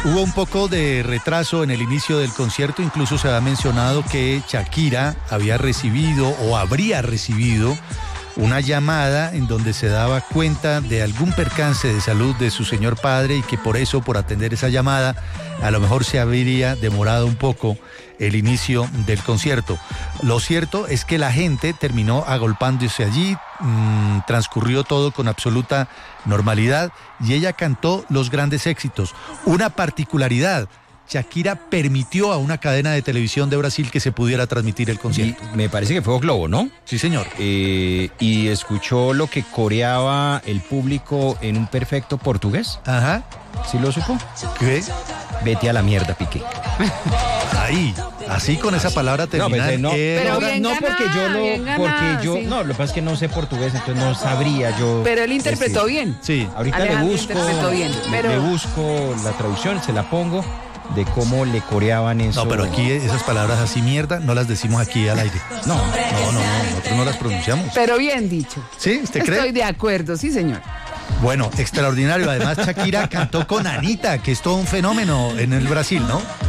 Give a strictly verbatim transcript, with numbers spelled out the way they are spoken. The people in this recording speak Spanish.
Hubo un poco de retraso en el inicio del concierto, incluso se ha mencionado que Shakira había recibido o habría recibido una llamada en donde se daba cuenta de algún percance de salud de su señor padre y que por eso, por atender esa llamada, a lo mejor se habría demorado un poco el inicio del concierto. Lo cierto es que la gente terminó agolpándose allí, mmm, transcurrió todo con absoluta normalidad y ella cantó los grandes éxitos. Una particularidad: Shakira permitió a una cadena de televisión de Brasil que se pudiera transmitir el concierto. Y me parece que fue O Globo, ¿no? Sí, señor. Eh, y escuchó lo que coreaba el público en un perfecto portugués. Ajá. ¿Sí lo supo? ¿Qué? Vete a la mierda, Piqué. Ahí, así con esa palabra terminar. No, eh, Pero ahora, bien no ganada, porque yo lo, bien ganada, porque yo, sí. no, lo que pasa es que no sé portugués, entonces no sabría yo. Pero él interpretó decir. bien. Sí. Ahorita Alejandro le busco, interpretó bien, le- pero- le busco la traducción, se la pongo de cómo le coreaban eso. No, pero aquí esas palabras así mierda no las decimos aquí al aire. No, No, no, no, nosotros no las pronunciamos. Pero bien dicho. ¿Sí? ¿Usted cree? Estoy de acuerdo, sí, señor. Bueno, extraordinario. Además, Shakira cantó con Anita, que es todo un fenómeno en el Brasil, ¿no?